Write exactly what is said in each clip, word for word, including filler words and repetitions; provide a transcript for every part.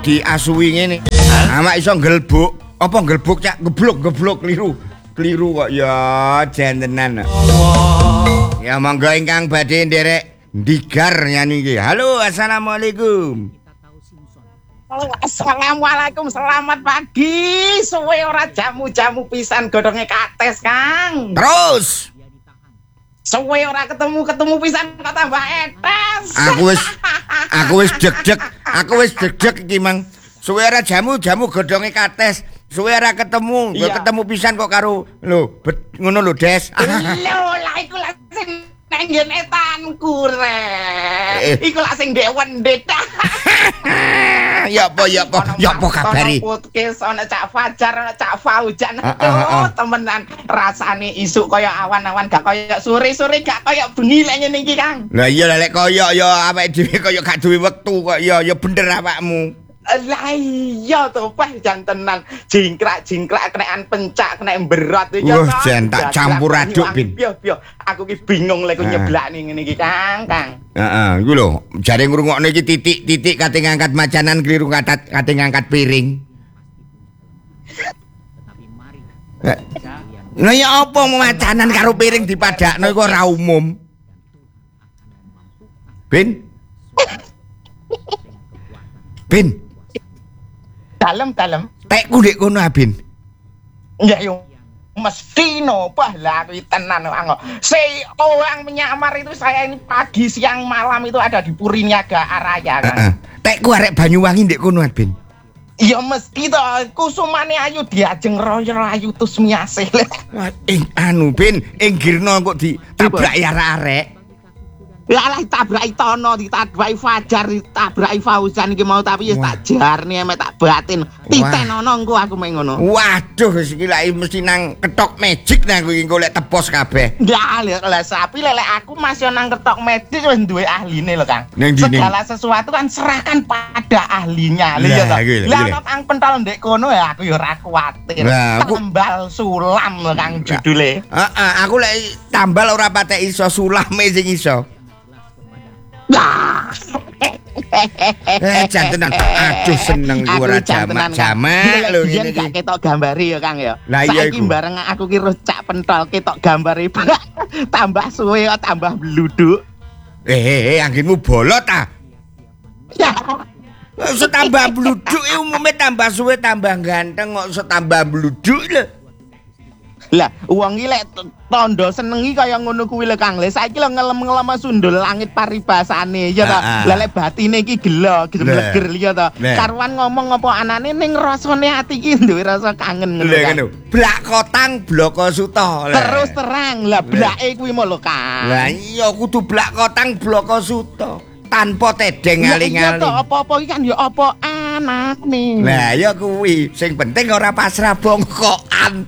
diasuhi ngene. Amak iso gelbuk. Apa gelbuk cak geblok-geblok keliru. Keliru kok ya jentenan. Ya monggo ingkang badhe nderek ndigar nyanyi iki. Halo, assalamualaikum. Assalamualaikum, selamat pagi. Suwe ora jamu-jamu pisan godhonge kates, Kang. Terus suwe ora ketemu-ketemu pisan kok tambah etes. Aku wis aku wis deg-deg, aku wis deg-deg iki, Mang. Suwe ora jamu-jamu godhonge kates. Suwe ora ketemu, iya. Ketemu pisan kok karo lho, ngono lho, Des. Lho, lah iku lak sing nang nggen etanku rek. Iku lak sing ndek wendet. Ya apa ya apa ya apa kabari? Ono podcast ana Cak Fajar, ana Cak Faujan. Aduh, temenan rasane isuk kaya awan-awan gak kaya sore-sore gak kaya bengi lek ngene iki, Kang. Lah iya lek kaya ya awake dhewe kaya gak duwe wektu kok ya ya bener awakmu. Lah iya to Pak jantenan jingkrak-jingkrak kenekan pencak kenek berat iki ya. Wah, jan tak campur aduk, Bin. Piye piye aku ki bingung lek nyeblakne ngene iki, Kang, Kang. Heeh, iku lho, jare ngrungokne iki titik-titik kate ngangkat macanan keliru kate kate ngangkat piring. Lah ya apa macanan karo piring dipadakno iku ora umum. Bin? Bin? Dalem-dalem. Tekku ndek kono, Bin. Ya yo mesti no bah lah aku tenan Kang. Si orang menyamar itu saya ini pagi siang malam itu ada di Puriniaga Araya, Kang. Heeh. Tekku arek Banyuwangi ndek kono, Bin. Ya mesti to, kusumane ayu diajeng royo ayu tus miasih. Wah, ing anu Bin, ing Girna kok ditabrak arek-arek. Ya lah tabraki Tono, ditabraki Fajar, ditabraki Fauzan iki mau tapi ya tak jarne emek tak batin. Titenono engko aku mek ngono. Waduh wis iki lek mesti nang ketok magic nang iki engko lek tepos kabeh. Ya lah sapi lek aku masih nang ketok magic wis duwe ahline lho, Kang. Segala sesuatu kan serahkan pada ahlinya. Lha ya to. Lah nang pentol ndek kono ya aku ya ora kuwatir. Tambal sulam lho Kang judule. Heeh, aku lek tambal ora patek iso sulame sing iso. Eh jantenan aduh seneng ora jamak-jamak lho ngene iki. Gak ketok gambare ya Kang ya. Saiki bareng aku ki rocak pentol ketok gambare tambah suwe tambah bluduk. Eh eh anggenmu bolot ah. Ya. Iso tambah bluduk e umume tambah suwe tambah ganteng kok iso tambah bluduk lho. Lah wong iki lek tondo senengi kaya ngono kuwi lho Kang. Lah saiki lho ngelem-ngelem sundul langit paribasane ya to. Lah lek batine iki gelo, gleger ya to. Karuan ngomong apa anane ning rasane ati iki duwe rasa kangen ngono kan. Blak kotang bloko suto. Terus terang lah blake kuwi mau lho Kang. Lah iya kudu blak kotang bloko suto. Tanpa tedeng ngali-ngali. Ya to apa-apa iki kan ya apa anane. Lah ya kuwi sing penting ora pasrah bongkokan.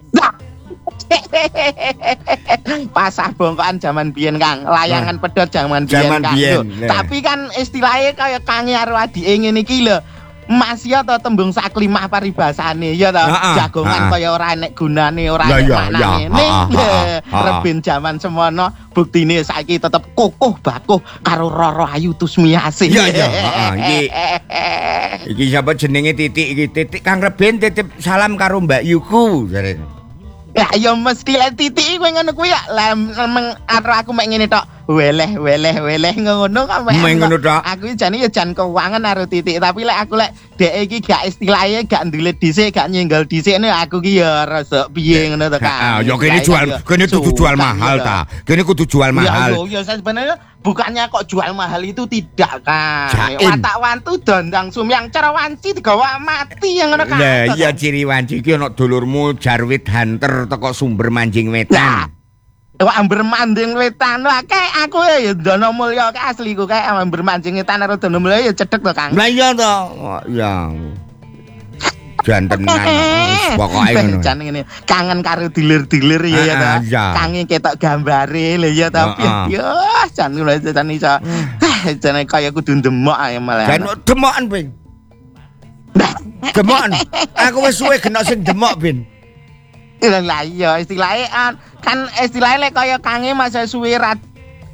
Pasah bongkokan zaman biyen Kang, layangan nah. pedhot zaman biyen Kang. Nah. Tapi kan istilahnya kaya Kang karo adike ngene iki lho. Mas ya to tembung saklimah paribasane ya to. Jagongan kaya ora enek gunane, ora enek maknane. Ning reben zaman semono buktine saiki tetep kokoh bakuh karo Roro Ayu Tusmiasih. Iya iya, heeh iki. Iki sapa jenenge Titik iki? Titik Kang Reben titip salam karo Mbak Yuku jarene. Ya ya mesti lek Titik kowe ngono kuwi ya lemeng aku mek ngene tok. Weleh weleh weleh ngono kan ngono tok. Aku jane ya jan keuangan karo Titik, tapi lek aku lek dhek iki gak istilahnya gak ndelet dhisik, gak nyenggol dhisik aku ki ya rasa piye ngono to Kang. Ya kene jual, kene kudu jual mahal ta. Kene kudu jual mahal. Ya ya sebenarnya bukannya kok jual mahal itu tidak Kang. Watak wantu dondang sumyang cara wanci digawa mati yang ngono Kang. Lah iya ciri wanci iki ana dulurmu Jarwit Hunter teko sumber mancing wetan. Wah amber mancing wetan akeh aku ya Dono Mulya ke asliku kae amber mancing wetan karo Dono Mulya ya cedhek to Kang. Lah iya to. Ya. Jantenan pokoke ngono. Jan ngene kangen karo dilir-dilir ya ya to. Kangen ketok gambare lho ya tapi yo jan lho jan iso. Jan kaya kudu ndemok ae malah. Jan demokan Bin. Demokan. Aku wis suwe genok sing demok Bin. Lah iya istilahnya kan istilahnya kaya kange masa suwe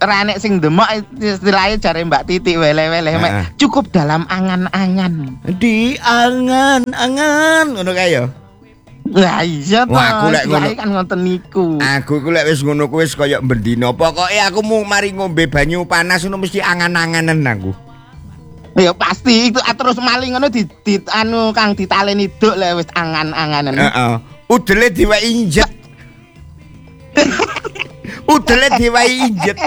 ora nek sing demek istilahnya jare Mbak Titi wele-wele mek cukup dalam angan-angan. Di angan-angan ngono kae ya. Lah iya to. Wah, aku lek ngono kan ngoten niku. Aku ku lek wis ngono ku wis kaya bendina. Pokoke aku mau mari ngombe banyu panas ngono mesti angan-anganen aku. Ya pasti itu terus maling ngono di, di anu Kang ditaleni duk lek wis angan-anganen. Heeh. Udele diwehi injet. Udele diwehi injet.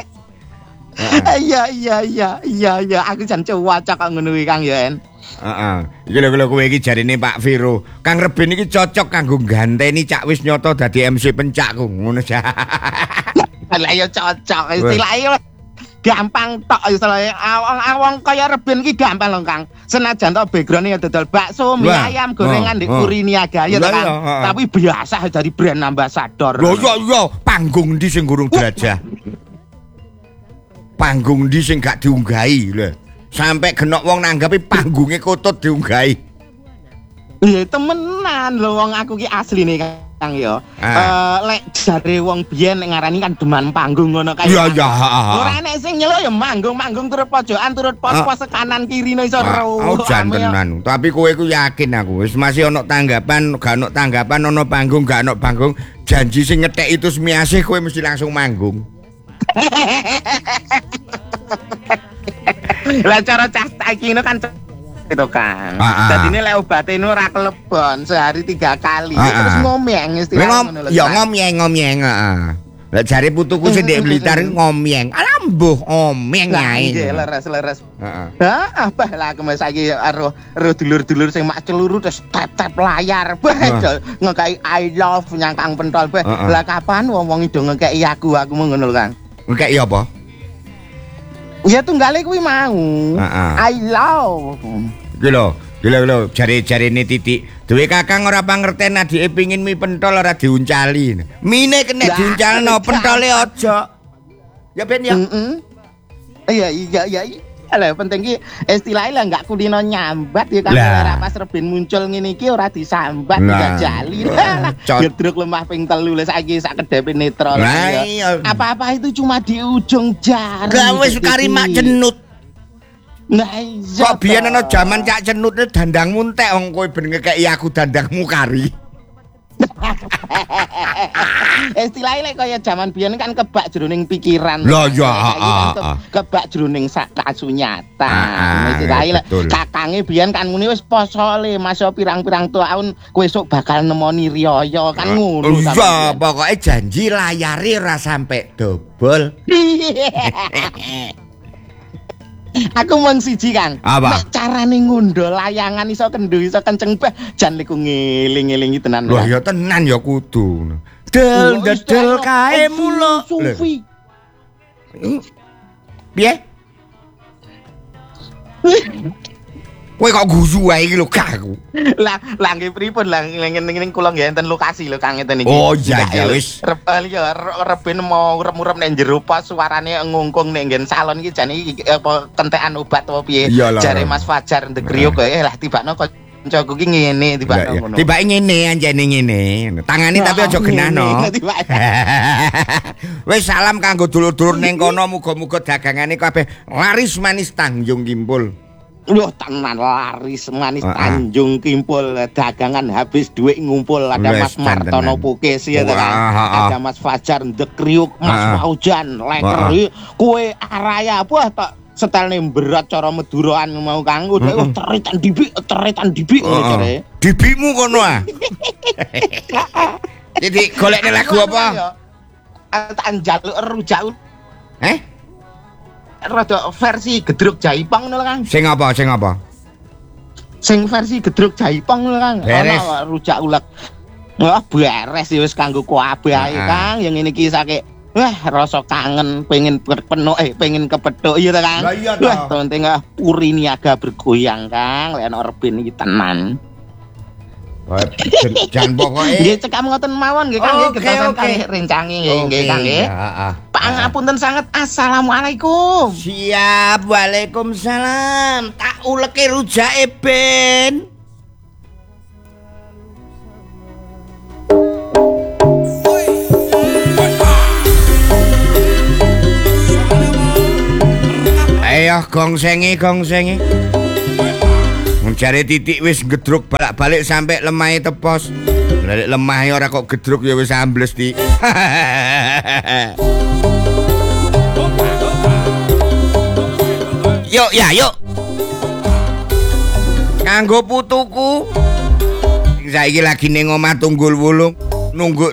Iya iya iya iya iya aku jan cocok kok ngono iki Kang ya en. Heeh. Iki lho lho kowe iki jarine Pak Viro. Kang Reben iki cocok kanggo ganteni Cak Wisnyoto dadi M C pencakku ngono ja. Lah ya cocok istilahnya gampang tok istilahnya awang-awang kaya Reben iki gampang lho Kang. Senajan to background-e dodol bakso, mie ayam, gorengan di Kuriniaga ya to Kang. Tapi biasa dari brand ambassador. Lho iya iya, panggung ndi sing gurung jelajah? Panggung ndi sing gak diunggahi lho. Sampai genok wong nanggapi panggunge kotut diunggahi. Iya temenan lho wong aku ki asline Kang ya. Eh lek jare wong biyen ngarani kan deman panggung ngono kae. Iya iya, heeh. Ora nek sing nyeluk ya manggung-manggung turut pojokan turut pos-pos kanan kiri no iso ro. Oh jantenan. Tapi kowe ku yakin aku wis masih ono tanggapan, gak ono tanggapan, ono panggung, gak ono panggung. Janji sing ngethek itu semiasih kowe mesti langsung manggung. Lah cara cah iki kan itu kan. Jadi ini lek obate ini ora kelebon sehari tiga kali. Terus ngomyeng istilahnya ngono lho. Ya ngomyeng ngomyeng heeh. Lah jare putuku sing ndek Blitar ngomyeng. Alah mbuh omyeng ae. Nggih leres-leres. Heeh. Heeh, bah lah kemes saiki karo karo dulur-dulur sing mak celuru terus tap-tap layar. Bah ngekeki I love nyang Kang Pentol. Bah lah kapan wong-wong ido ngekeki aku aku ngono lho Kang. Ngekeki apa? Ya tunggale kuwi mau. I love. Iki lho, iki lho jare-jarene Titik. Duwe kakang ora pangerten adike pengin mie pentol ora diuncali. Mine kena diuncalno, pentole aja. Ya ben ya. Heeh. Iya iya iya. Lah penting ki istilahnya lah enggak kulino nyambat ya kan ora pas Reben muncul ngene iki ora disambat dijajali. Gedruk lemah ping telu lah saiki sak kedepe netral. Apa-apa itu cuma di ujung jari. Lah wis kari mak cenut. Nah iya. Kok biyen ana jaman Cak Cenutne dandang muntek wong kowe ben ngekeki aku dandangmu kari. Istilahnya kaya zaman biyen kan kebak jroning pikiran. Lah ya, kebak jroning kasunyatan. Istilahnya kakange biyen kan muni wis posole masa pirang-pirang tahun kowe esuk bakal nemoni riyaya kan ngono. Iya, pokoke janji layare ora sampe dobol. Aku mung siji Kang. Nek carane ngundho layangan iso kendhu iso kenceng bah jan liku ngeling-elingi tenan. Lho ya tenan ya kudu. Del del kae mulo. Sufi. Piye? Kowe kok guyu wae iki lho gak aku. Lah lah nggih pripun lah ngene kula nggih enten lokasi lho Kang ngeten iki. Oh iya ya wis. Ya Reben mau urep-urep nek jero pas suarane ngungkung nek nggen salon iki jane iki apa kentekan obat apa piye. Jare Mas Fajar The Kriuk eh lah tibakno kancaku ki ngene tibakno ngono. Tibake ngene anjene ngene. Tangane tapi aja genahno. Wis salam kanggo dulur-dulur ning kono muga-muga dagangane kabeh laris manis Tanjung Kimpul. Loh tenan laris manis Tanjung Kimpul dagangan habis duit ngumpul ada Mas Martono Pukis ya kan ada Mas Fajar The Kriuk Mas Paujan Leker kue araya buah tak setelne berat cara meduroan mau Kang udah teritan dibik teritan dibik ngene dibikmu kono ah. Jadi golekne lagu apa? Tak njaluk rujak. Eh? Rada versi gedruk jaipong lho Kang. Sing apa? Sing apa? Sing versi gedruk jaipong lho Kang. Ana rujak ulek. Wah, beres ya wis kanggo kabeh ae Kang. Yang ini ki sake wah rasa kangen pengen penuh eh pengen kepethuk iya ta Kang. Lah iya ta. Wah, penting Kuriniaga bergoyang Kang. Lek ana Reben iki tenan. Jan pokoke nggih cekak ngoten mawon nggih Kang nggih getasan kalih rencange nggih nggih Kang nggih. Pangapunten sanget. Assalamualaikum. Siap. Waalaikumsalam. Tak uleke rujake Ben. Ayo gongsenge gongsenge. Mencari titik wis gedruk balik-balik sampai lemahnya tepos. Balik lemahnya ora kok gedruk ya wis ambles di. Yuk ya yuk. Kanggo putuku. Saiki lagi ning omah Tunggul Wulung nunggu